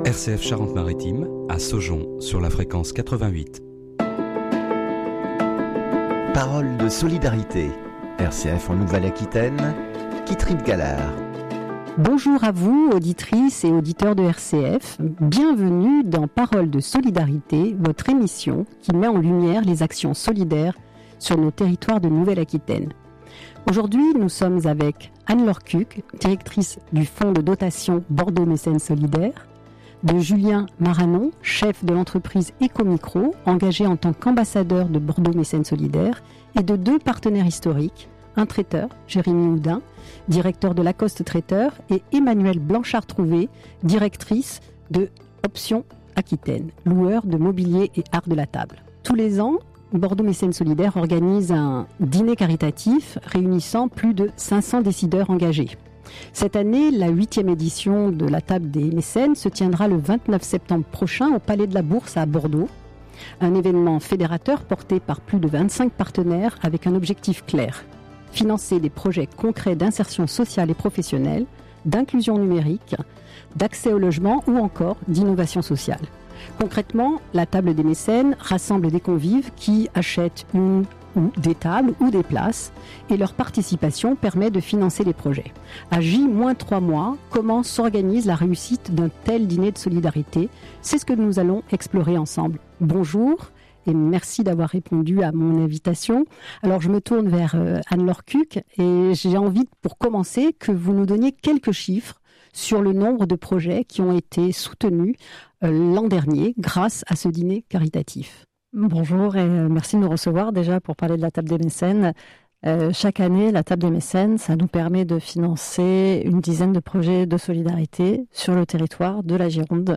RCF Charente-Maritime, à Saujon, sur la fréquence 88. Parole de solidarité. RCF en Nouvelle-Aquitaine, Kitrit Gallard. Bonjour à vous, auditrices et auditeurs de RCF. Bienvenue dans Parole de solidarité, votre émission qui met en lumière les actions solidaires sur nos territoires de Nouvelle-Aquitaine. Aujourd'hui, nous sommes avec Anne-Laure Cuc, directrice du fonds de dotation Bordeaux Mécènes Solidaires, de Julien Maranon, chef de l'entreprise Ecomicro, engagé en tant qu'ambassadeur de Bordeaux Mécènes Solidaires, et de deux partenaires historiques, un traiteur, Jérémy Houdin, directeur de Lacoste Traiteur, et Emmanuelle Blanchard-Trouvé, directrice de Option Aquitaine, loueur de mobilier et art de la table. Tous les ans, Bordeaux Mécènes Solidaires organise un dîner caritatif réunissant plus de 500 décideurs engagés. Cette année, la 8e édition de la Table des Mécènes se tiendra le 29 septembre prochain au Palais de la Bourse à Bordeaux. Un événement fédérateur porté par plus de 25 partenaires avec un objectif clair: financer des projets concrets d'insertion sociale et professionnelle, d'inclusion numérique, d'accès au logement ou encore d'innovation sociale. Concrètement, la Table des Mécènes rassemble des convives qui achètent une ou des tables ou des places et leur participation permet de financer les projets. À J-3 mois, comment s'organise la réussite d'un tel dîner de solidarité? C'est ce que nous allons explorer ensemble. Bonjour et merci d'avoir répondu à mon invitation. Alors je me tourne vers Anne-Laure Cuc et j'ai envie, pour commencer, que vous nous donniez quelques chiffres sur le nombre de projets qui ont été soutenus l'an dernier grâce à ce dîner caritatif. Bonjour et merci de nous recevoir déjà pour parler de la Table des Mécènes. Chaque année, la Table des Mécènes, ça nous permet de financer une dizaine de projets de solidarité sur le territoire de la Gironde.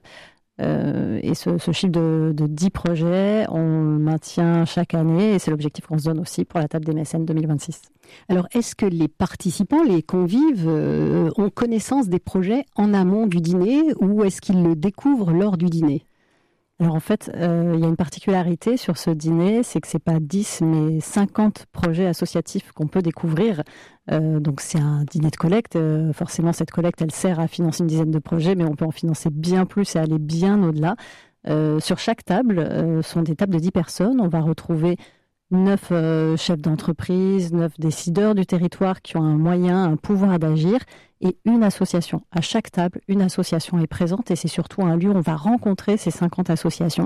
Et ce chiffre de 10 projets, on le maintient chaque année et c'est l'objectif qu'on se donne aussi pour la Table des Mécènes 2026. Alors, est-ce que les participants, les convives, ont connaissance des projets en amont du dîner ou est-ce qu'ils le découvrent lors du dîner ? Alors en fait, il y a une particularité sur ce dîner, c'est que c'est pas 10 mais 50 projets associatifs qu'on peut découvrir. Donc c'est un dîner de collecte. Forcément, cette collecte, elle sert à financer une dizaine de projets, mais on peut en financer bien plus et aller bien au-delà. Sur chaque table, sont des tables de 10 personnes. On va retrouver 9 chefs d'entreprise, 9 décideurs du territoire qui ont un moyen, un pouvoir d'agir et une association. À chaque table, une association est présente et c'est surtout un lieu où on va rencontrer ces 50 associations